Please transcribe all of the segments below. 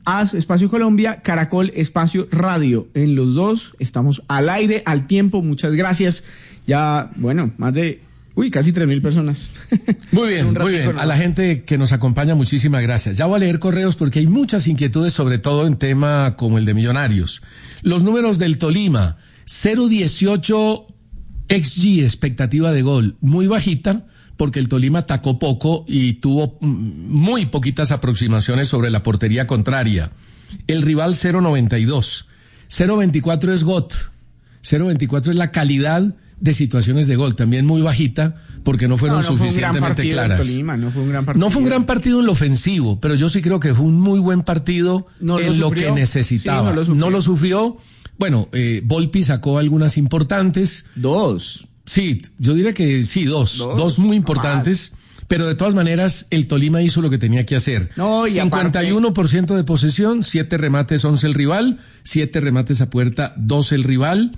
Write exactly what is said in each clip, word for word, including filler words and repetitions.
A S, Espacio Colombia, Caracol, Espacio Radio. En los dos estamos al aire, al tiempo. Muchas gracias. Ya, bueno, más de, uy, casi tres mil personas. Muy bien, muy bien. A la gente que nos acompaña, muchísimas gracias. Ya voy a leer correos porque hay muchas inquietudes, sobre todo en tema como el de Millonarios. Los números del Tolima, cero dieciocho X G, expectativa de gol, muy bajita, porque el Tolima atacó poco y tuvo muy poquitas aproximaciones sobre la portería contraria. El rival cero noventa y dos. cero veinticuatro es G O T. cero veinticuatro es la calidad de situaciones de gol, también muy bajita, porque no fueron no, no suficientemente fue claras. Tolima, no fue un gran partido. No fue un gran partido en lo ofensivo, pero yo sí creo que fue un muy buen partido no en lo, lo que necesitaba. Sí, no, lo no lo sufrió. Bueno, eh, Volpi sacó algunas importantes. Dos. Sí, yo diría que sí, dos, dos, dos muy importantes, no pero de todas maneras el Tolima hizo lo que tenía que hacer. No, y cincuenta y uno por ciento de posesión, siete remates, once el rival, siete remates a puerta, doce el rival,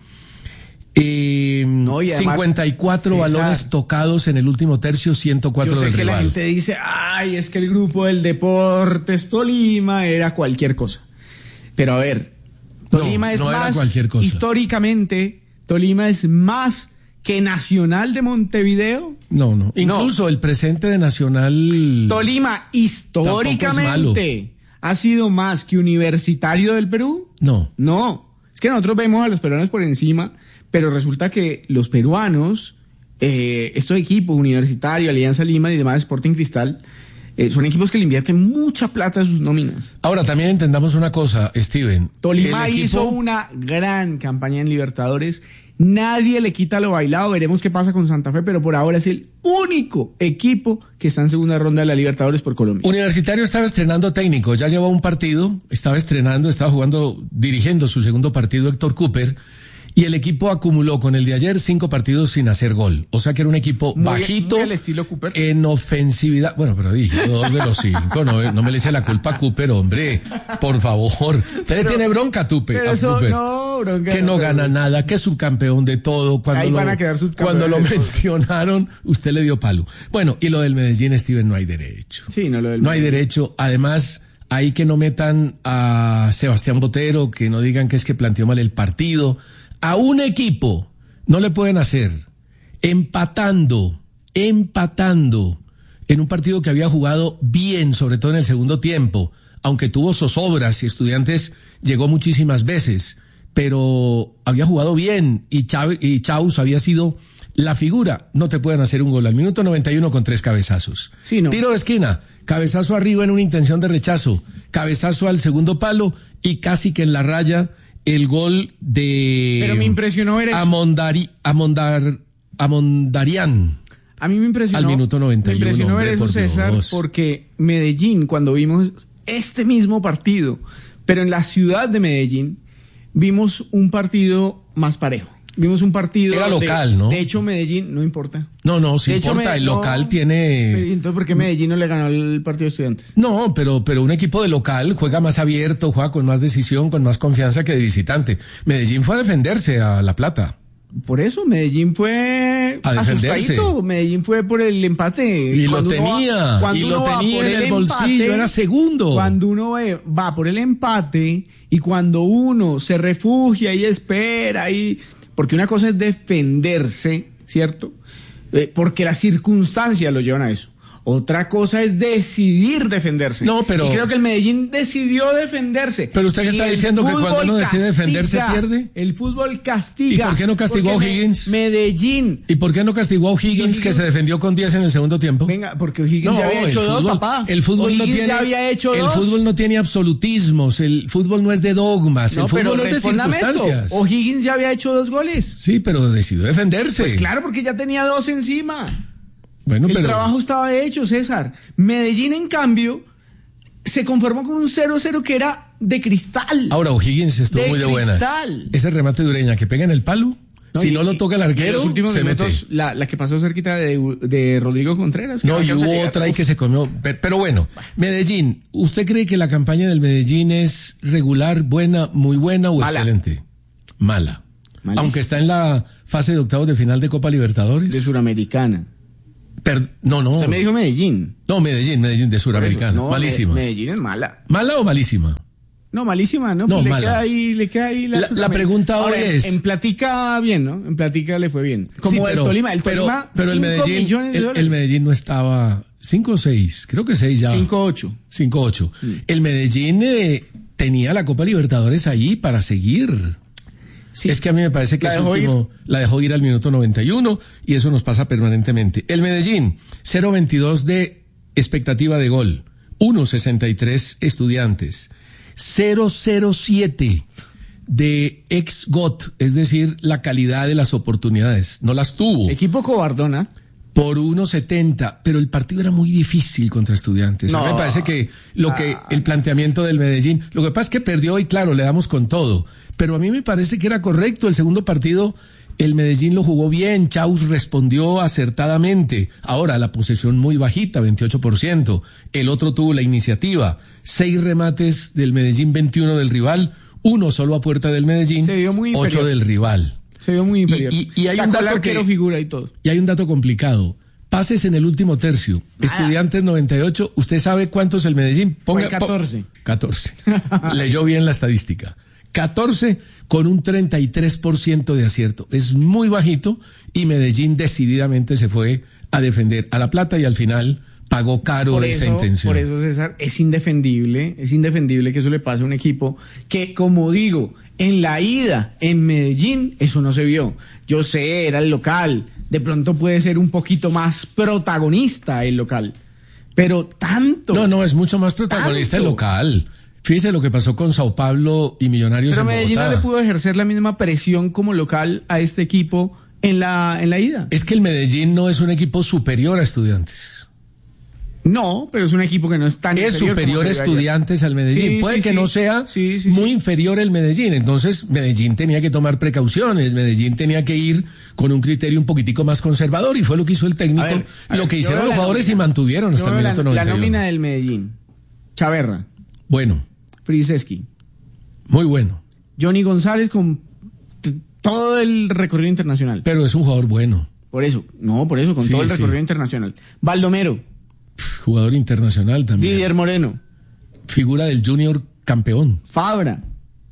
eh, no, y además, cincuenta y cuatro César, balones tocados en el último tercio, ciento cuatro yo sé del que rival. La gente dice, ay, es que el grupo del Deportes Tolima era cualquier cosa. Pero a ver, Tolima no, es no más, cualquier cosa. Históricamente, Tolima es más que Nacional de Montevideo. No, no. Incluso no. El presente de Nacional. Tolima, históricamente, ¿ha sido más que Universitario del Perú? No. No. Es que nosotros vemos a los peruanos por encima, pero resulta que los peruanos, eh, estos equipos, Universitario, Alianza Lima y demás, Sporting Cristal, eh, son equipos que le invierten mucha plata a sus nóminas. Ahora, también entendamos una cosa, Steven. Tolima equipo... hizo una gran campaña en Libertadores. Nadie le quita lo bailado, veremos qué pasa con Santa Fe, pero por ahora es el único equipo que está en segunda ronda de la Libertadores por Colombia. Universitario estaba estrenando técnico, ya llevaba un partido, estaba estrenando, estaba jugando, dirigiendo su segundo partido Héctor Cooper, y el equipo acumuló con el de ayer cinco partidos sin hacer gol. O sea que era un equipo muy, bajito, muy al estilo Cooper, en ofensividad. Bueno, pero dije, dos de los cinco, no, no me le eche la culpa a Cooper, hombre, por favor. Usted pero, le tiene bronca a Tupe, pero a eso, Cooper, no, bronca, que no, no gana pero... nada, que es subcampeón de todo. Cuando Ahí lo, van a quedar cuando lo mencionaron, usted le dio palo. Bueno, y lo del Medellín, Steven, no hay derecho. Sí, no, lo del No hay derecho, además... Ahí que no metan a Sebastián Botero, que no digan que es que planteó mal el partido. A un equipo no le pueden hacer empatando, empatando en un partido que había jugado bien, sobre todo en el segundo tiempo, aunque tuvo zozobras y Estudiantes llegó muchísimas veces, pero había jugado bien y, Chav y Chaus había sido la figura. No te pueden hacer un gol al minuto noventa y uno con tres cabezazos. Sí, no. Tiro de esquina, cabezazo arriba en una intención de rechazo, cabezazo al segundo palo y casi que en la raya el gol de... Pero me impresionó ver eso. Amondari, Amondar, Amondarian. A mí me impresionó. Al minuto noventa y uno. Me impresionó hombre, ver eso, por César, Dios. porque Medellín, cuando vimos este mismo partido, pero en la ciudad de Medellín, vimos un partido más parejo. Vimos un partido... Era local, de, ¿no? De hecho, Medellín, no importa. No, no, sí de importa, hecho, me, el local no, tiene... Entonces, ¿por qué Medellín no le ganó el partido de Estudiantes? No, pero, pero un equipo de local juega más abierto, juega con más decisión, con más confianza que de visitante. Medellín fue a defenderse a La Plata. Por eso, Medellín fue a asustadito, Medellín fue por el empate. Y lo tenía, va, y lo tenía en el, el bolsillo, empate, era segundo. Cuando uno va por el empate y cuando uno se refugia y espera y... Porque una cosa es defenderse, ¿cierto? Eh, porque las circunstancias lo llevan a eso. Otra cosa es decidir defenderse. No, pero... Y creo que el Medellín decidió defenderse. Pero usted que está diciendo que cuando uno decide defenderse pierde. El fútbol castiga. ¿Y por qué no castigó a O'Higgins? Medellín. ¿Y por qué no castigó a O'Higgins que se defendió con diez en el segundo tiempo? Venga, porque O'Higgins no, ya había hecho fútbol, dos, papá. El fútbol no tiene... ya había hecho el dos. fútbol no tiene absolutismos, el fútbol no es de dogmas, no, el fútbol pero es de circunstancias. Esto. O'Higgins ya había hecho dos goles. Sí, pero decidió defenderse. Pues claro, porque ya tenía dos encima. Bueno, el pero... trabajo estaba hecho, César. Medellín, en cambio, se conformó con un cero cero que era de cristal. Ahora, O'Higgins estuvo de muy de buenas. Cristal. Ese remate de Ureña que pega en el palo, no, si y, no lo toca el arquero, en los últimos se minutos, mete. La, la que pasó cerquita de, de Rodrigo Contreras. No, y hubo otra ahí que se comió. Pero, pero bueno, Medellín, ¿usted cree que la campaña del Medellín es regular, buena, muy buena o Mala. excelente? Mala. Malísimo. Aunque está en la fase de octavos de final de Copa Libertadores. De Suramericana. Per, no, no. Usted me dijo Medellín. No, Medellín, Medellín de Suramericana. No, malísima. Medellín es mala. ¿Mala o malísima? No, malísima, ¿no? No, pues le mala. queda ahí, le queda ahí la, La, la pregunta Ahora, hoy en, es... en Platica bien, ¿no? En Platica le fue bien. Como Sí, pero, el Tolima, el pero, Tolima, pero el cinco Medellín, millones de el, dólares. el Medellín no estaba cinco o seis, creo que seis ya. cinco ocho. cinco ocho. Mm. El Medellín eh, tenía la Copa Libertadores ahí para seguir. Sí. Es que a mí me parece que La ese dejó último ir. la dejó ir al minuto noventa y uno y eso nos pasa permanentemente. El Medellín, cero veintidós de expectativa de gol, uno sesenta y tres Estudiantes, cero cero siete de ex-G O T, es decir, la calidad de las oportunidades. No las tuvo. Equipo cobardona. Por uno setenta, pero el partido era muy difícil contra Estudiantes. No. A mí me parece que lo que Ah, el planteamiento del Medellín, lo que pasa es que perdió y claro, le damos con todo, pero a mí me parece que era correcto. El segundo partido, el Medellín lo jugó bien, Chaus respondió acertadamente. Ahora, la posesión muy bajita, veintiocho por ciento. El otro tuvo la iniciativa. Seis remates del Medellín, veintiuno del rival, uno solo a puerta del Medellín, Se vio muy ocho inferior. del rival. Se vio muy inferior. Y- y- y hay Sacó un dato al arquero que- figura y todo. Y hay un dato complicado. Pases en el último tercio. Nada. Estudiantes noventa y ocho. ¿Usted sabe cuántos el Medellín? Fue po- catorce. catorce. Leyó bien la estadística. catorce con un treinta y tres por ciento de acierto. Es muy bajito y Medellín decididamente se fue a defender a La Plata y al final pagó caro Por esa eso, intención. por eso, César, es indefendible, es indefendible que eso le pase a un equipo que, como digo, en la ida en Medellín, eso no se vio. Yo sé, era el local, de pronto puede ser un poquito más protagonista el local, pero tanto. No, no, es mucho más protagonista el Tanto. local. Fíjese lo que pasó con Sao Paulo y Millonarios Pero en Medellín Bogotá. no le pudo ejercer la misma presión como local a este equipo en la, en la ida. Es que el Medellín no es un equipo superior a Estudiantes. No, pero es un equipo que no es tan Es inferior como superior se ve allá. Estudiantes al Medellín. Sí, Puede sí, que sí. no sea Sí, sí, muy sí. inferior el Medellín. Entonces, Medellín tenía que tomar precauciones. Medellín tenía que ir con un criterio un poquitico más conservador y fue lo que hizo el técnico. A ver, a lo ver, que yo hicieron veo los la jugadores nómina. y mantuvieron Yo hasta el veo la, minuto la noventa y uno. nómina del Medellín. Chaverra, Bueno, Friseski, muy bueno. Johnny González con t- todo el recorrido internacional. Pero es un jugador bueno. Por eso, no, por eso, con Sí, todo el sí. recorrido internacional. Baldomero, Pff, jugador internacional también. Didier Moreno, Figura del Junior campeón. Fabra.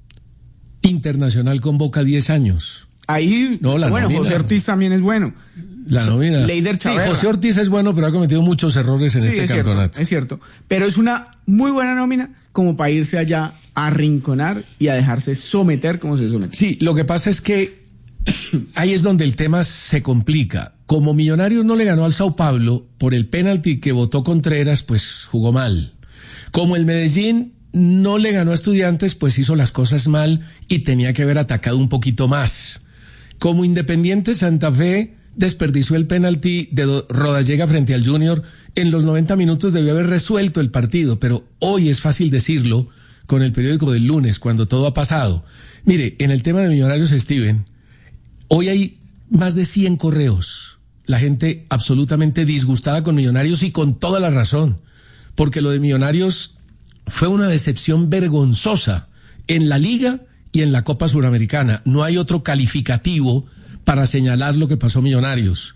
Internacional con Boca diez años. Ahí, No, la bueno, nómina. José Ortiz también es bueno. La nómina. Leider Sí, Chaverra. José Ortiz es bueno, pero ha cometido muchos errores en Sí, este es cierto, campeonato. es cierto. Pero es una muy buena nómina como para irse allá a arrinconar y a dejarse someter como se somete. Sí, lo que pasa es que ahí es donde el tema se complica. Como Millonarios no le ganó al Sao Paulo por el penalti que votó Contreras, pues jugó mal. Como el Medellín no le ganó a Estudiantes, pues hizo las cosas mal y tenía que haber atacado un poquito más. Como Independiente Santa Fe desperdició el penalti de Do- Rodallega frente al Junior, en los noventa minutos debió haber resuelto el partido, pero hoy es fácil decirlo con el periódico del lunes, cuando todo ha pasado. Mire, en el tema de Millonarios, Steven, hoy hay más de cien correos. La gente absolutamente disgustada con Millonarios y con toda la razón, porque lo de Millonarios fue una decepción vergonzosa en la Liga y en la Copa Suramericana. No hay otro calificativo para señalar lo que pasó a Millonarios.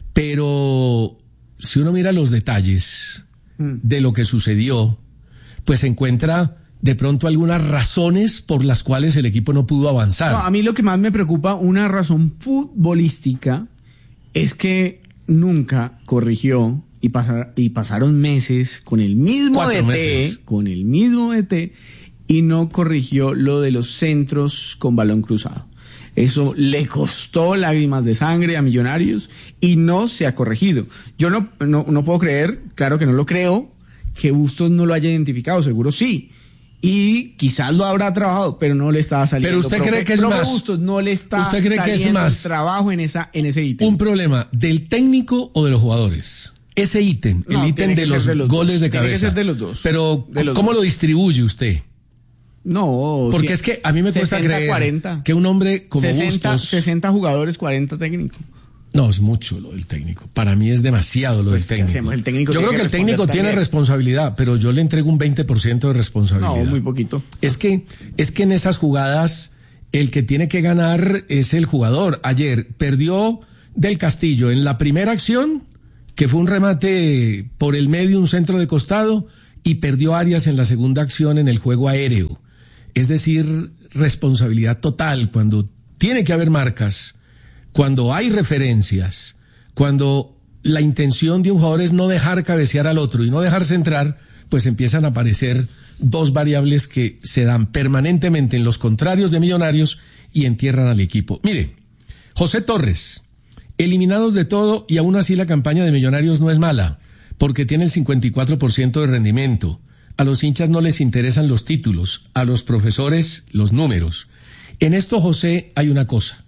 Pero si uno mira los detalles de lo que sucedió, pues encuentra de pronto algunas razones por las cuales el equipo no pudo avanzar. No, a mí lo que más me preocupa, una razón futbolística, es que nunca corrigió y, pasar, y pasaron meses con el mismo Cuatro D T, meses. con el mismo D T, y no corrigió lo de los centros con balón cruzado. Eso le costó lágrimas de sangre a Millonarios y no se ha corregido. Yo no, no, no puedo creer, claro que no lo creo, que Bustos no lo haya identificado, seguro sí. Y quizás lo habrá trabajado, pero no le estaba saliendo. Pero usted Profe- cree que es profe más- Bustos no le está ¿Usted cree que es saliendo más el trabajo en esa en ese ítem. ¿Un problema del técnico o de los jugadores? Ese ítem, No, el ítem tiene que de ser los, de los goles dos. de Tiene que cabeza. ser de los dos. Pero, De los ¿cómo dos. lo distribuye usted? No, Porque sí, es que a mí me cuesta sesenta, creer cuarenta. que un hombre como sesenta, Bustos... sesenta jugadores, cuarenta técnicos. No, es mucho lo del técnico. Para mí es demasiado lo Pues, del ¿qué técnico. hacemos? El técnico Yo tiene creo que que el técnico responder tiene también. responsabilidad, pero yo le entrego un veinte por ciento de responsabilidad. No, muy poquito. Es que, es que en esas jugadas el que tiene que ganar es el jugador. Ayer perdió Del Castillo en la primera acción, que fue un remate por el medio, un centro de costado, y perdió Arias en la segunda acción en el juego aéreo. es decir, responsabilidad total, cuando tiene que haber marcas, cuando hay referencias, cuando la intención de un jugador es no dejar cabecear al otro y no dejarse entrar, pues empiezan a aparecer dos variables que se dan permanentemente en los contrarios de Millonarios y entierran al equipo. Mire, José Torres, eliminados de todo y aún así la campaña de Millonarios no es mala, porque tiene el cincuenta y cuatro por ciento de rendimiento. A los hinchas no les interesan los títulos, a los profesores los números. En esto, José, hay una cosa.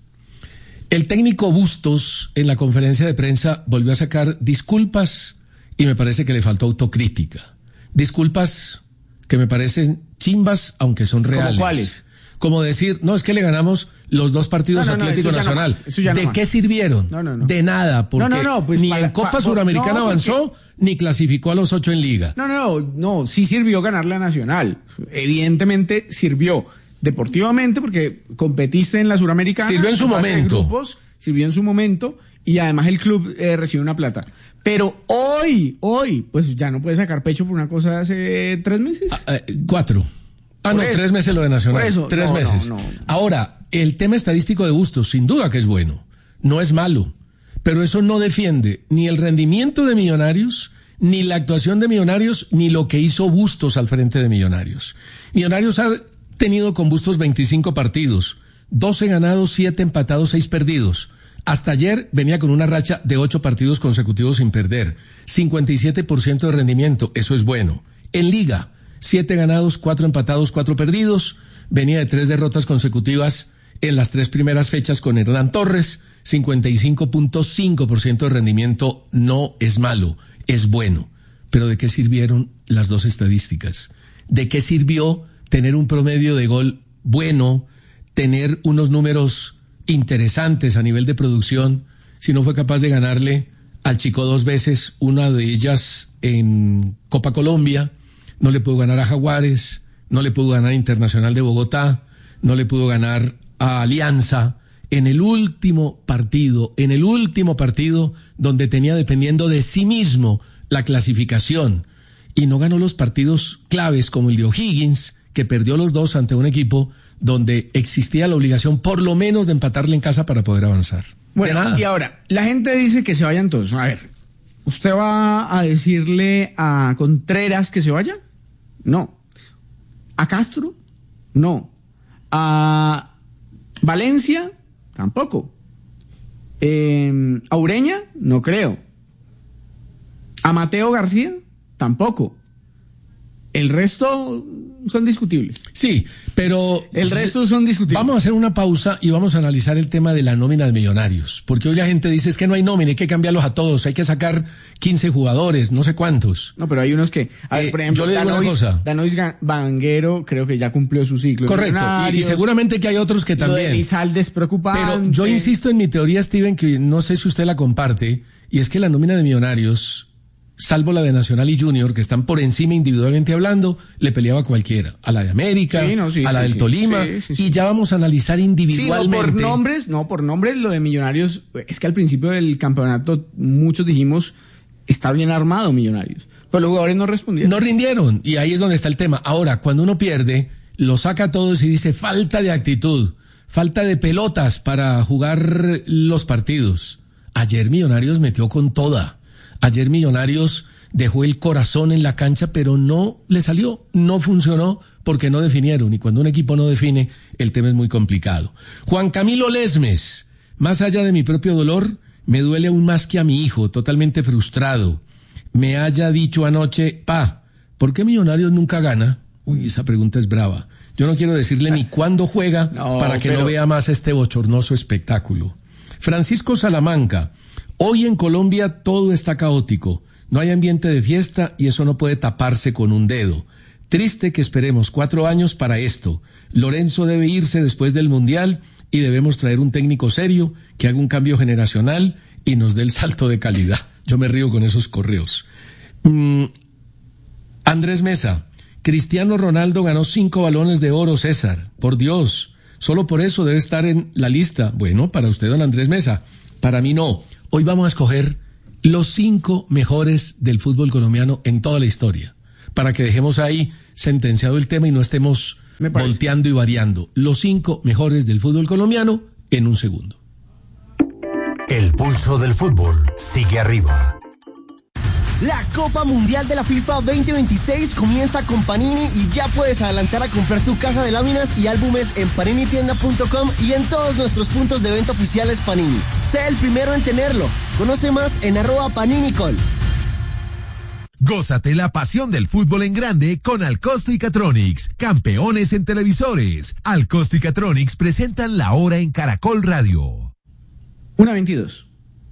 El técnico Bustos en la conferencia de prensa volvió a sacar disculpas y me parece que le faltó autocrítica. Disculpas que me parecen chimbas, aunque son reales. ¿Cómo cuáles? Como decir, no, es que le ganamos los dos partidos no, no, Atlético no, Nacional. No ¿De qué sirvieron? No, no, no. De nada, porque no, no, no, pues ni para, en Copa para, Suramericana no, avanzó, porque... ni clasificó a los ocho en Liga. No, no, no, no, sí sirvió ganarle a Nacional. Evidentemente sirvió deportivamente porque competiste en la Suramericana. Sirvió en su momento. Grupos, sirvió en su momento y además el club eh, recibió una plata. Pero hoy, hoy, pues ya no puede sacar pecho por una cosa de hace tres meses. Ah, eh, cuatro. Ah, por no, eso, tres meses lo de Nacional. Por eso, tres no, meses. No, no. Ahora, el tema estadístico de Bustos, sin duda que es bueno. No es malo. Pero eso no defiende ni el rendimiento de Millonarios, ni la actuación de Millonarios, ni lo que hizo Bustos al frente de Millonarios. Millonarios ha tenido con Bustos veinticinco partidos, doce ganados, siete empatados, seis perdidos. Hasta ayer venía con una racha de ocho partidos consecutivos sin perder, cincuenta y siete por ciento de rendimiento, eso es bueno. En Liga, siete ganados, cuatro empatados, cuatro perdidos, venía de tres derrotas consecutivas en las tres primeras fechas con Hernán Torres, cincuenta y cinco punto cinco por ciento de rendimiento, no es malo, es bueno. Pero ¿de qué sirvieron las dos estadísticas? ¿De qué sirvió tener un promedio de gol bueno, tener unos números interesantes a nivel de producción, si no fue capaz de ganarle al Chico dos veces, una de ellas en Copa Colombia, no le pudo ganar a Jaguares, no le pudo ganar a Internacional de Bogotá, no le pudo ganar a Alianza, en el último partido, en el último partido donde tenía dependiendo de sí mismo la clasificación, y no ganó los partidos claves como el de O'Higgins, que perdió los dos ante un equipo donde existía la obligación por lo menos de empatarle en casa para poder avanzar. Bueno, y ahora, la gente dice que se vayan todos. A ver, ¿usted va a decirle a Contreras que se vaya? No. ¿A Castro? No. ¿A Valencia? Tampoco. Eh, ¿A Ureña? No creo. ¿A Mateo García? Tampoco. El resto son discutibles. Sí, pero... El resto son discutibles. Vamos a hacer una pausa y vamos a analizar el tema de la nómina de Millonarios. Porque hoy la gente dice, es que no hay nómina, hay que cambiarlos a todos, hay que sacar quince jugadores, no sé cuántos. No, pero hay unos que... A ver, eh, por ejemplo, yo le digo Danois, una cosa. Danois Vanguero creo que ya cumplió su ciclo. Correcto, y, y seguramente que hay otros que también. Lo de Lizalde es preocupante. Pero yo insisto en mi teoría, Steven, que no sé si usted la comparte, y es que la nómina de Millonarios, salvo la de Nacional y Junior, que están por encima individualmente hablando, le peleaba a cualquiera, a la de América, sí, no, sí, a la sí, del sí, Tolima, sí, sí, sí. y ya vamos a analizar individualmente. Sí, no, por nombres, no, por nombres lo de Millonarios, es que al principio del campeonato muchos dijimos, está bien armado Millonarios, pero los jugadores no respondieron. No rindieron, y ahí es donde está el tema. Ahora, cuando uno pierde, lo saca a todos y dice, falta de actitud, falta de pelotas para jugar los partidos. Ayer Millonarios metió con toda. Ayer Millonarios dejó el corazón en la cancha, pero no le salió, no funcionó porque no definieron. Y cuando un equipo no define, el tema es muy complicado. Juan Camilo Lesmes, más allá de mi propio dolor, me duele aún más que a mi hijo, totalmente frustrado. Me haya dicho anoche, pa, ¿por qué Millonarios nunca gana? Uy, esa pregunta es brava. Yo no quiero decirle ni cuándo juega no, para que pero... no vea más este bochornoso espectáculo. Francisco Salamanca, hoy en Colombia todo está caótico, no hay ambiente de fiesta y eso no puede taparse con un dedo. Triste que esperemos cuatro años para esto. Lorenzo debe irse después del Mundial y debemos traer un técnico serio que haga un cambio generacional y nos dé el salto de calidad. Yo me río con esos correos. Mm, Andrés Mesa, Cristiano Ronaldo ganó cinco balones de oro, César, por Dios. Solo por eso debe estar en la lista. Bueno, para usted, don Andrés Mesa, para mí no. Hoy vamos a escoger los cinco mejores del fútbol colombiano en toda la historia, para que dejemos ahí sentenciado el tema y no estemos volteando y variando. Los cinco mejores del fútbol colombiano en un segundo. El pulso del fútbol sigue arriba. La Copa Mundial de la FIFA veinte veintiséis comienza con Panini y ya puedes adelantar a comprar tu caja de láminas y álbumes en panini tienda punto com y en todos nuestros puntos de venta oficiales Panini. Sé el primero en tenerlo. Conoce más en arroba paninicol. Gózate la pasión del fútbol en grande con Alcosto y Catronics, campeones en televisores. Alcosto y Catronics presentan La Hora en Caracol Radio. una veintidós.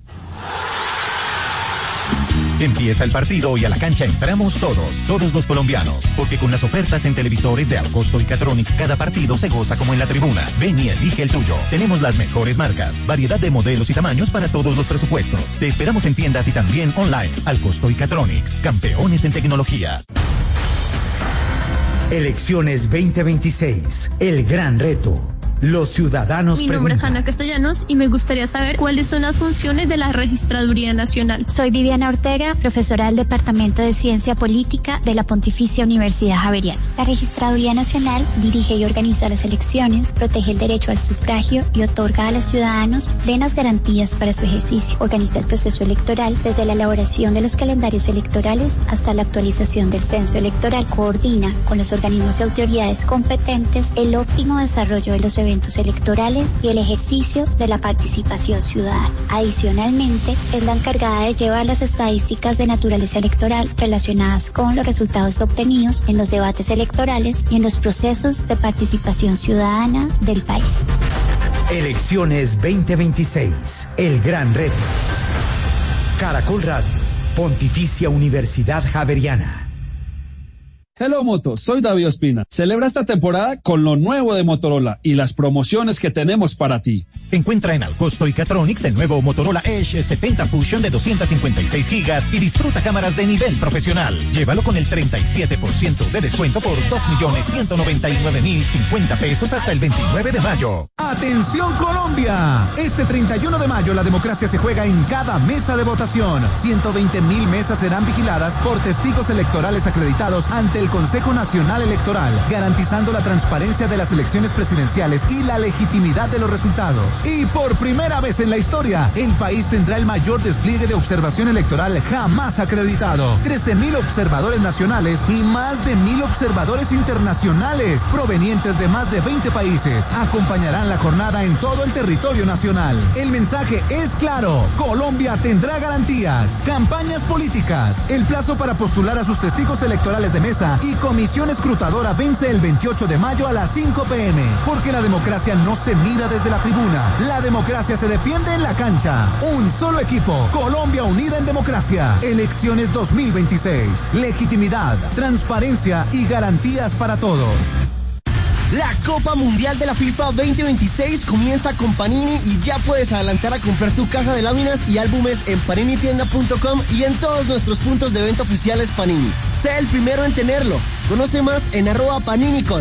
Empieza el partido y a la cancha entramos todos, todos los colombianos, porque con las ofertas en televisores de Alcosto y Catronics cada partido se goza como en la tribuna. Ven y elige el tuyo. Tenemos las mejores marcas, variedad de modelos y tamaños para todos los presupuestos. Te esperamos en tiendas y también online. Alcosto y Catronics, campeones en tecnología. Elecciones veinte veintiséis, el gran reto. Los ciudadanos Mi nombre preguntan. es Ana Castellanos y me gustaría saber cuáles son las funciones de la Registraduría Nacional. Soy Viviana Ortega, profesora del Departamento de Ciencia Política de la Pontificia Universidad Javeriana. La Registraduría Nacional dirige y organiza las elecciones, protege el derecho al sufragio y otorga a los ciudadanos plenas garantías para su ejercicio. Organiza el proceso electoral desde la elaboración de los calendarios electorales hasta la actualización del censo electoral. Coordina con los organismos y autoridades competentes el óptimo desarrollo de los eventos eventos electorales y el ejercicio de la participación ciudadana. Adicionalmente, es la encargada de llevar las estadísticas de naturaleza electoral relacionadas con los resultados obtenidos en los debates electorales y en los procesos de participación ciudadana del país. Elecciones veinte veintiséis, el gran reto. Caracol Radio, Pontificia Universidad Javeriana. Hello Moto, soy David Ospina. Celebra esta temporada con lo nuevo de Motorola y las promociones que tenemos para ti. Encuentra en Alcosto y Catronics el nuevo Motorola Edge setenta Fusion de doscientos cincuenta y seis gigas y disfruta cámaras de nivel profesional. Llévalo con el treinta y siete por ciento de descuento por dos millones ciento noventa y nueve mil cincuenta pesos hasta el veintinueve de mayo. ¡Atención Colombia! Este treinta y uno de mayo la democracia se juega en cada mesa de votación. ciento veinte mil mesas serán vigiladas por testigos electorales acreditados ante el Consejo Nacional Electoral, garantizando la transparencia de las elecciones presidenciales y la legitimidad de los resultados. Y por primera vez en la historia, el país tendrá el mayor despliegue de observación electoral jamás acreditado. trece mil observadores nacionales y más de mil observadores internacionales, provenientes de más de veinte países, acompañarán la jornada en todo el territorio nacional. El mensaje es claro: Colombia tendrá garantías, campañas políticas. El plazo para postular a sus testigos electorales de mesa y comisión escrutadora vence el veintiocho de mayo a las cinco pe eme, porque la democracia no se mira desde la tribuna, la democracia se defiende en la cancha. Un solo equipo, Colombia unida en democracia. Elecciones dos mil veintiséis, legitimidad, transparencia y garantías para todos. La Copa Mundial de la FIFA veinte veintiséis comienza con Panini y ya puedes adelantar a comprar tu caja de láminas y álbumes en panini tienda punto com y en todos nuestros puntos de venta oficiales Panini. Sé el primero en tenerlo. Conoce más en arroba paninicol.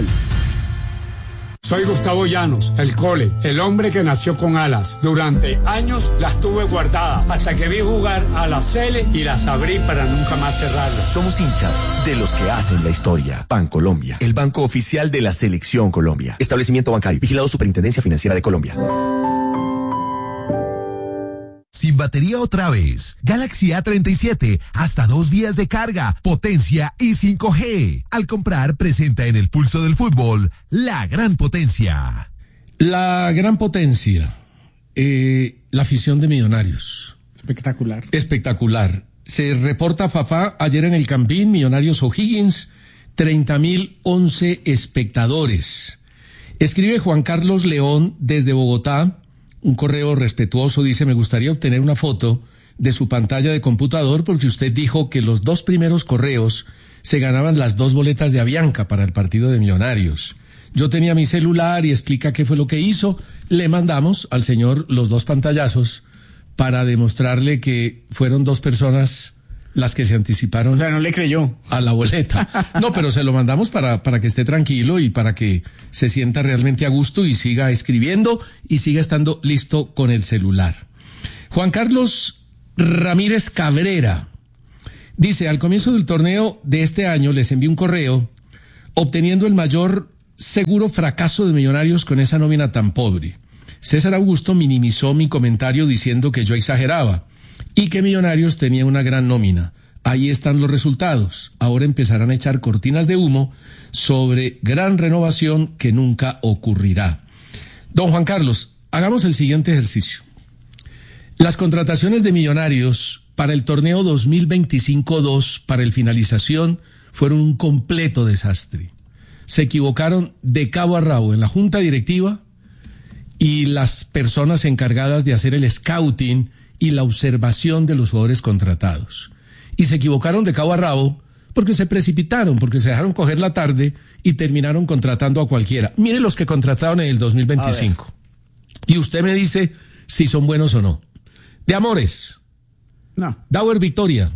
Soy Gustavo Llanos, el Cole, el hombre que nació con alas. Durante años las tuve guardadas hasta que vi jugar a la Cele y las abrí para nunca más cerrarlas. Somos hinchas de los que hacen la historia. Bancolombia, el banco oficial de la Selección Colombia. Establecimiento bancario, vigilado Superintendencia Financiera de Colombia. Sin batería otra vez. Galaxy A treinta y siete, hasta dos días de carga, potencia y cinco G. Al comprar, presenta en el pulso del fútbol la gran potencia. La gran potencia. Eh, la afición de Millonarios. Espectacular. Espectacular. Se reporta Fafá ayer en el Campín, Millonarios O'Higgins, treinta mil once espectadores. Escribe Juan Carlos León desde Bogotá. Un correo respetuoso, dice: me gustaría obtener una foto de su pantalla de computador porque usted dijo que los dos primeros correos se ganaban las dos boletas de Avianca para el partido de Millonarios. Yo tenía mi celular y explica qué fue lo que hizo. Le mandamos al señor los dos pantallazos para demostrarle que fueron dos personas las que se anticiparon. O sea, no le creyó a la boleta. No, pero se lo mandamos para, para que esté tranquilo y para que se sienta realmente a gusto y siga escribiendo y siga estando listo con el celular. Juan Carlos Ramírez Cabrera dice: al comienzo del torneo de este año les envié un correo obteniendo el mayor seguro fracaso de Millonarios con esa nómina tan pobre. César Augusto minimizó mi comentario diciendo que yo exageraba y que Millonarios tenía una gran nómina. Ahí están los resultados. Ahora empezarán a echar cortinas de humo sobre gran renovación que nunca ocurrirá. Don Juan Carlos, hagamos el siguiente ejercicio. Las contrataciones de Millonarios para el torneo dos mil veinticinco dos, para el finalización, fueron un completo desastre. Se equivocaron de cabo a rabo en la junta directiva y las personas encargadas de hacer el scouting y la observación de los jugadores contratados. Y se equivocaron de cabo a rabo porque se precipitaron, porque se dejaron coger la tarde y terminaron contratando a cualquiera. Mire los que contrataron en el dos mil veinticinco. Y usted me dice si son buenos o no. De Amores. No. Dauer Victoria.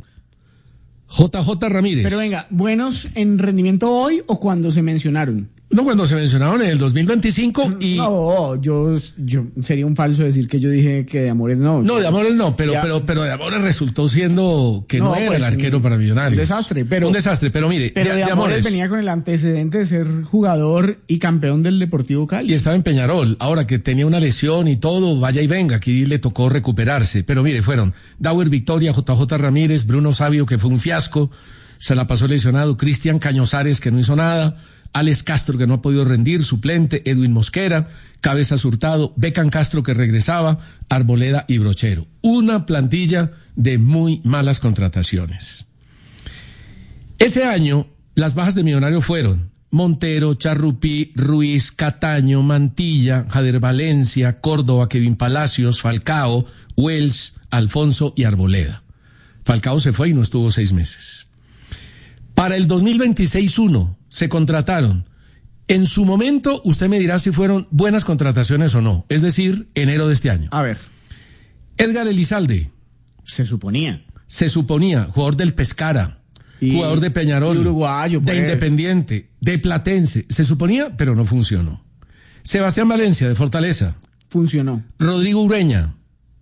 J J Ramírez. Pero venga, ¿buenos en rendimiento hoy o cuando se mencionaron? No, cuando se mencionaron en el dos mil veinticinco y... No, yo, yo sería un falso decir que yo dije que de Amores no. No, de Amores no, pero, pero, pero de Amores resultó siendo que no, no era pues, el arquero un, para Millonarios. Un desastre, pero... Un desastre, pero mire... Pero de, de, de Amores, Amores venía con el antecedente de ser jugador y campeón del Deportivo Cali. Y estaba en Peñarol, ahora que tenía una lesión y todo, vaya y venga, aquí le tocó recuperarse. Pero mire, fueron Dauer Victoria, J J Ramírez, Bruno Sabio, que fue un fiasco, se la pasó lesionado, Cristian Cañozares, que no hizo nada... Alex Castro, que no ha podido rendir, suplente, Edwin Mosquera, Cabezas Hurtado, Beckham Castro, que regresaba, Arboleda y Brochero. Una plantilla de muy malas contrataciones. Ese año, las bajas de Millonarios fueron Montero, Charrupí, Ruiz, Cataño, Mantilla, Jader Valencia, Córdoba, Kevin Palacios, Falcao, Wells, Alfonso y Arboleda. Falcao se fue y no estuvo seis meses. Para el dos mil veintiséis uno se contrataron. En su momento, usted me dirá si fueron buenas contrataciones o no. Es decir, enero de este año. A ver. Edgar Elizalde. Se suponía. Se suponía. Jugador del Pescara. Y jugador de Peñarol. De Uruguayo. Pues. De Independiente. De Platense. Se suponía, pero no funcionó. Sebastián Valencia, de Fortaleza. Funcionó. Rodrigo Ureña.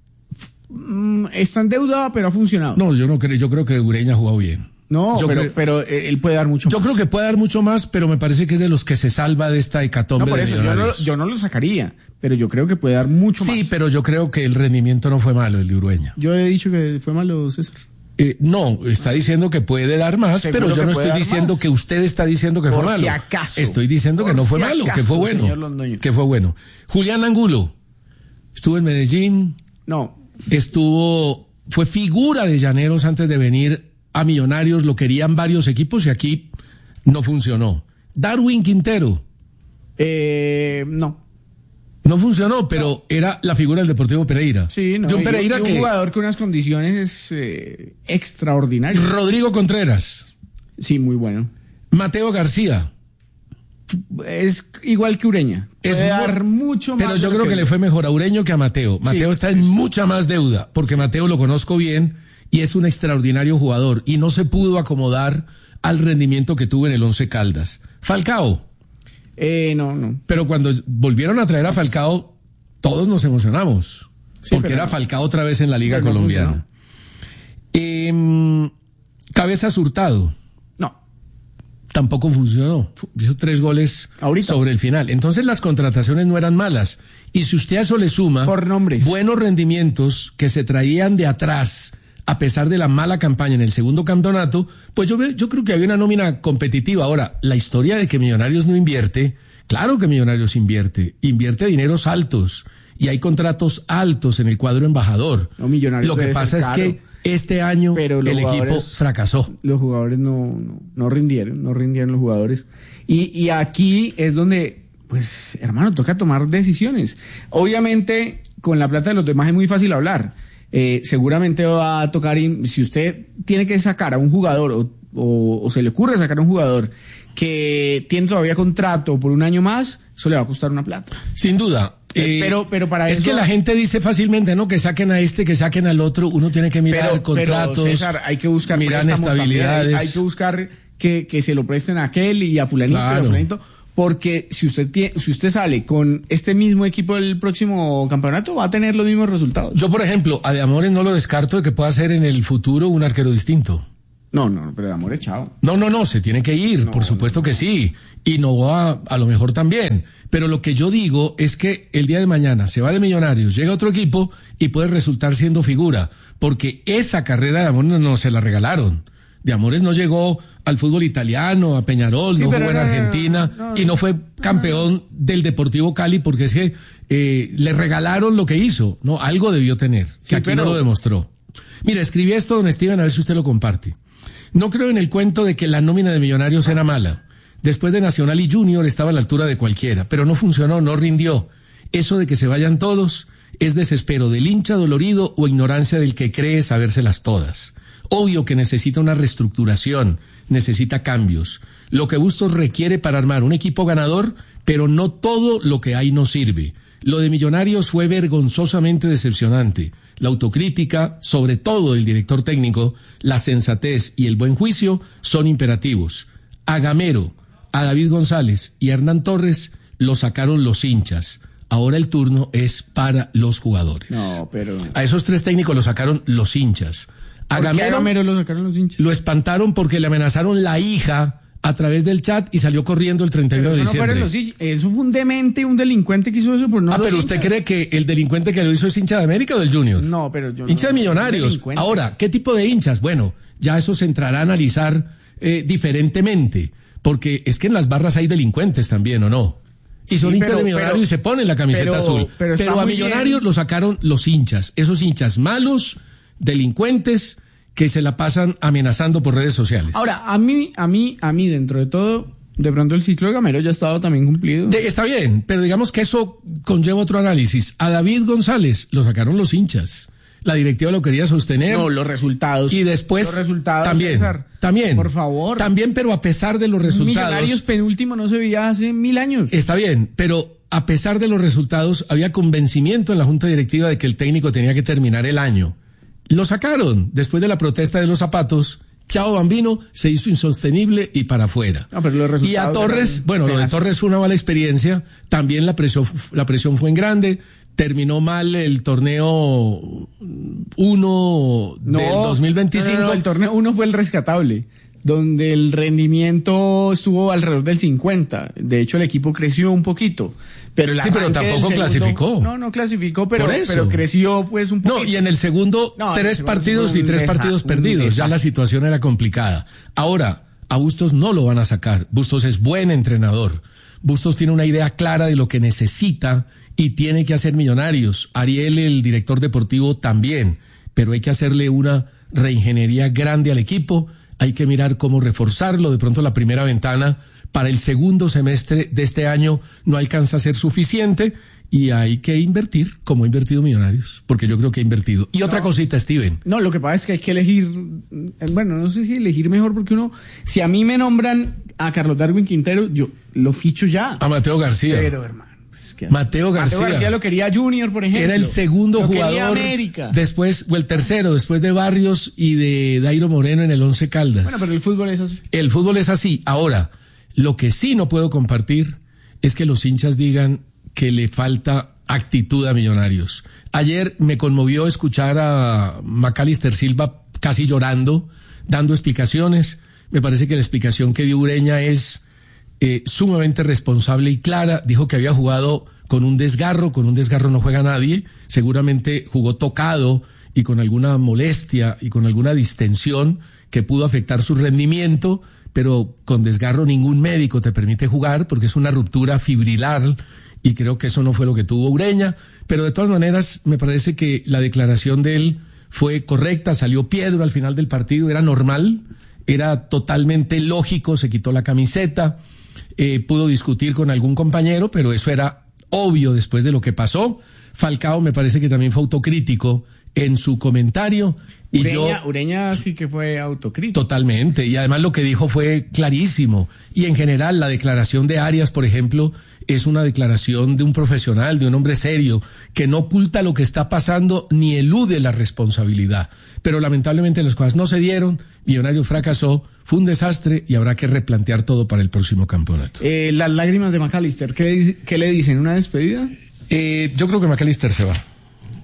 Está en deuda, pero ha funcionado. No, yo no creo. Yo creo que Ureña ha jugado bien. No, yo pero, creo, pero él puede dar mucho yo más. Yo creo que puede dar mucho más, pero me parece que es de los que se salva de esta hecatombe. No, por eso, de yo no, yo no lo sacaría, pero yo creo que puede dar mucho sí, más. Sí, pero yo creo que el rendimiento no fue malo, el de Urueña. Yo he dicho que fue malo, César. Eh, no, está diciendo que puede dar más, Seguro pero yo no estoy diciendo más. que usted está diciendo que por fue malo. Si acaso. Estoy diciendo por que no fue si malo, acaso, que fue bueno. Que fue bueno. Julián Angulo estuvo en Medellín. No. Estuvo, fue figura de Llaneros antes de venir a Millonarios, lo querían varios equipos y aquí no funcionó. Darwin Quintero. Eh, no. No funcionó, pero no. Era la figura del Deportivo Pereira. Sí, no. De un Pereira y un que... jugador con unas condiciones eh, extraordinarias. Rodrigo Contreras. Sí, muy bueno. Mateo García. Es igual que Ureña. Puede es dar mucho más. Pero yo creo que, que le fue mejor a Ureño que a Mateo. Mateo sí, está en sí. mucha más deuda, porque Mateo lo conozco bien y es un extraordinario jugador y no se pudo acomodar al rendimiento que tuvo en el Once Caldas. Falcao. Eh, no, no. Pero cuando volvieron a traer a Falcao, todos nos emocionamos. Sí, porque era no. Falcao otra vez en la Liga pero Colombiana. No eh, Cabezas Hurtado. No. Tampoco funcionó. Hizo tres goles Ahorita. sobre el final. Entonces las contrataciones no eran malas. Y si usted a eso le suma por nombres, buenos rendimientos que se traían de atrás, a pesar de la mala campaña en el segundo campeonato, pues yo, yo creo que había una nómina competitiva. Ahora, la historia de que Millonarios no invierte, claro que Millonarios invierte, invierte dineros altos y hay contratos altos en el cuadro embajador. No, Millonarios Lo que pasa es caro, que este año el equipo fracasó. Los jugadores no, no, no rindieron, no rindieron los jugadores. Y, y aquí es donde, pues, hermano, toca tomar decisiones. Obviamente, con la plata de los demás es muy fácil hablar. Eh, seguramente va a tocar, si usted tiene que sacar a un jugador o, o, o se le ocurre sacar a un jugador que tiene todavía contrato por un año más, eso le va a costar una plata. Sin duda. Eh, pero, pero para es eso... que la gente dice fácilmente, ¿no? Que saquen a este, que saquen al otro. Uno tiene que mirar pero, contratos. Pero, César, hay que buscar mirar estabilidades. Hay, hay que buscar que, que se lo presten a aquel y a fulanito, claro. y a fulanito. Porque si usted tiene, si usted sale con este mismo equipo del próximo campeonato, va a tener los mismos resultados. Yo, por ejemplo, a De Amores no lo descarto de que pueda ser en el futuro un arquero distinto. No, no, pero de Amores, chao. No, no, no, se tiene que ir, no, por supuesto no, que sí. Y no va a lo mejor también. Pero lo que yo digo es que el día de mañana se va de Millonarios, llega otro equipo y puede resultar siendo figura. Porque esa carrera de Amores no, no se la regalaron. De Amores no llegó al fútbol italiano, a Peñarol, sí, no jugó en Argentina no, no, no, y no fue campeón no, no. del Deportivo Cali porque es que eh, le regalaron lo que hizo. No, algo debió tener, que sí, aquí pero... no lo demostró. Mira, escribí esto, don Steven, a ver si usted lo comparte. No creo en el cuento de que la nómina de Millonarios era mala. Después de Nacional y Junior estaba a la altura de cualquiera, pero no funcionó, no rindió. Eso de que se vayan todos es desespero del hincha dolorido o ignorancia del que cree sabérselas todas. Obvio que necesita una reestructuración, necesita cambios. Lo que Bustos requiere para armar un equipo ganador, pero no todo lo que hay no sirve. Lo de Millonarios fue vergonzosamente decepcionante. La autocrítica, sobre todo del director técnico, la sensatez y el buen juicio son imperativos. A Gamero, a David González y a Hernán Torres lo sacaron los hinchas. Ahora el turno es para los jugadores. No, pero... A esos tres técnicos lo sacaron los hinchas. A Gamero, a Gamero lo sacaron los hinchas? Lo espantaron porque le amenazaron la hija a través del chat y salió corriendo el treinta y uno de diciembre. No los, eso fue un demente, un delincuente que hizo eso, pero no Ah, los pero hinchas. ¿Usted cree que el delincuente que lo hizo es hincha de América o del Junior? No, pero yo Hincha no, de Millonarios. Ahora, ¿qué tipo de hinchas? Bueno, ya eso se entrará a analizar eh, diferentemente, porque es que en las barras hay delincuentes también, ¿o no? Y son sí, hinchas pero, de Millonarios pero, y se ponen la camiseta pero, azul. Pero, pero a Millonarios bien. Lo sacaron los hinchas, esos hinchas malos, delincuentes, que se la pasan amenazando por redes sociales. Ahora, a mí, a mí, a mí, dentro de todo, de pronto el ciclo de Gamero ya ha estado también cumplido. De, está bien, pero digamos que eso conlleva otro análisis. A David González lo sacaron los hinchas. La directiva lo quería sostener. No, los resultados. Y después los resultados, también, César, también. Por favor. También, pero a pesar de los resultados. Millonarios penúltimo no se veía hace mil años. Está bien, pero a pesar de los resultados, había convencimiento en la junta directiva de que el técnico tenía que terminar el año. Lo sacaron después de la protesta de los zapatos. Chao Bambino se hizo insostenible y para afuera. No, pero los y a Torres, bueno, lo de Torres fue una mala experiencia. También la presión, la presión fue en grande. Terminó mal el torneo uno no, del dos mil veinticinco. No, no, no, el torneo uno fue el rescatable, donde el rendimiento estuvo alrededor del cincuenta. De hecho, el equipo creció un poquito. Pero el sí, pero tampoco segundo, clasificó. No, no clasificó, pero, pero creció pues un poquito. No, y en el segundo, no, tres el segundo partidos y tres partidos perdidos. Ya la situación era complicada. Ahora, a Bustos no lo van a sacar. Bustos es buen entrenador. Bustos tiene una idea clara de lo que necesita y tiene que hacer Millonarios. Ariel, el director deportivo, también. Pero hay que hacerle una reingeniería grande al equipo. Hay que mirar cómo reforzarlo. De pronto la primera ventana para el segundo semestre de este año no alcanza a ser suficiente y hay que invertir como ha invertido Millonarios, porque yo creo que ha invertido. Y otra no, cosita, Steven. No, lo que pasa es que hay que elegir, bueno, no sé si elegir mejor, porque uno, si a mí me nombran a Carlos Darwin Quintero, yo lo ficho ya. A Mateo García. Pero, hermano. Mateo García. Mateo García lo quería Junior, por ejemplo. Era el segundo lo jugador. América. Después, o el tercero, después de Barrios y de Dairo Moreno en el Once Caldas. Bueno, pero el fútbol es así. El fútbol es así. Ahora, lo que sí no puedo compartir es que los hinchas digan que le falta actitud a Millonarios. Ayer me conmovió escuchar a Macalister Silva casi llorando, dando explicaciones. Me parece que la explicación que dio Ureña es Eh, sumamente responsable y clara. Dijo que había jugado con un desgarro, con un desgarro no juega nadie, seguramente jugó tocado y con alguna molestia y con alguna distensión que pudo afectar su rendimiento, pero con desgarro ningún médico te permite jugar porque es una ruptura fibrilar y creo que eso no fue lo que tuvo Ureña, pero de todas maneras me parece que la declaración de él fue correcta. Salió Piedro al final del partido, era normal, era totalmente lógico, se quitó la camiseta. Eh, pudo discutir con algún compañero, pero eso era obvio después de lo que pasó. Falcao me parece que también fue autocrítico en su comentario. Y Ureña, yo, Ureña sí que fue autocrítico. Totalmente, y además lo que dijo fue clarísimo. Y en general la declaración de Arias, por ejemplo, es una declaración de un profesional, de un hombre serio, que no oculta lo que está pasando ni elude la responsabilidad. Pero lamentablemente las cosas no se dieron, Millonarios fracasó, fue un desastre y habrá que replantear todo para el próximo campeonato. Eh, las lágrimas de Macalister, ¿qué le, ¿qué le dicen? ¿Una despedida? Eh, yo creo que Macalister se va.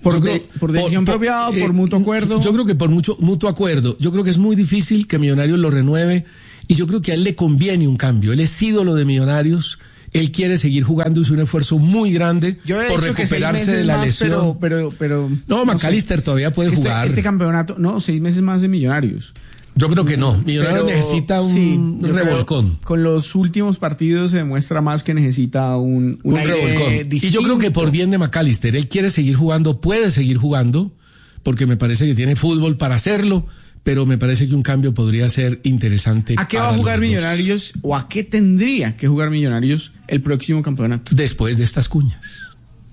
Por, de, por decisión por, propia o por eh, mutuo acuerdo. Yo creo que por mucho mutuo acuerdo. Yo creo que es muy difícil que Millonarios lo renueve y yo creo que a él le conviene un cambio. Él es ídolo de Millonarios. Él quiere seguir jugando, hizo un esfuerzo muy grande por recuperarse de la más, lesión. Pero, pero, pero, no, no McAllister sé. todavía puede es que jugar. Este, este campeonato, no, seis meses más de Millonarios. Yo creo que no. Millonarios pero, necesita un sí, revolcón. Con los últimos partidos se demuestra más que necesita un, un, un revolcón. Distinto. Y yo creo que por bien de McAllister, él quiere seguir jugando, puede seguir jugando, porque me parece que tiene fútbol para hacerlo. Pero me parece que un cambio podría ser interesante. ¿A qué va a jugar Millonarios o a qué tendría que jugar Millonarios el próximo campeonato? Después de estas cuñas.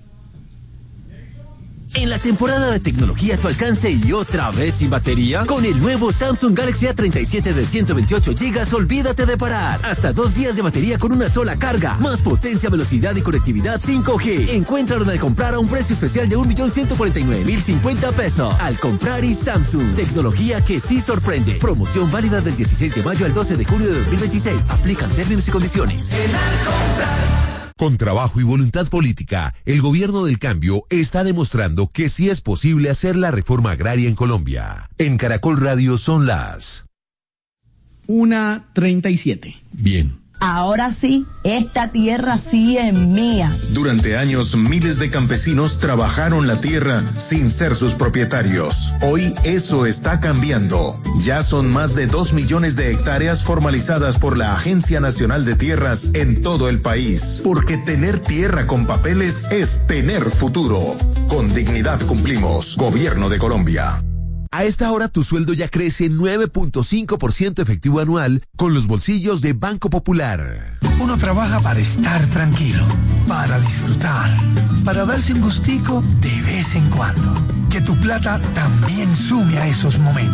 En la temporada de tecnología a tu alcance y otra vez sin batería, con el nuevo Samsung Galaxy A treinta y siete de ciento veintiocho gigas, olvídate de parar. Hasta dos días de batería con una sola carga. Más potencia, velocidad y conectividad cinco G. Encuéntralo al comprar a un precio especial de un millón ciento cuarenta y nueve mil cincuenta pesos. Al comprar y Samsung. Tecnología que sí sorprende. Promoción válida del dieciséis de mayo al doce de junio de dos mil veintiséis. Aplican términos y condiciones. En al comprar. Con trabajo y voluntad política, el gobierno del cambio está demostrando que sí es posible hacer la reforma agraria en Colombia. En Caracol Radio son las una treinta y siete. Bien. Ahora sí, esta tierra sí es mía. Durante años, miles de campesinos trabajaron la tierra sin ser sus propietarios. Hoy eso está cambiando. Ya son más de dos millones de hectáreas formalizadas por la Agencia Nacional de Tierras en todo el país. Porque tener tierra con papeles es tener futuro. Con dignidad cumplimos. Gobierno de Colombia. A esta hora tu sueldo ya crece nueve punto cinco por ciento efectivo anual con los bolsillos de Banco Popular. Uno trabaja para estar tranquilo, para disfrutar, para darse un gustico de vez en cuando. Que tu plata también sume a esos momentos.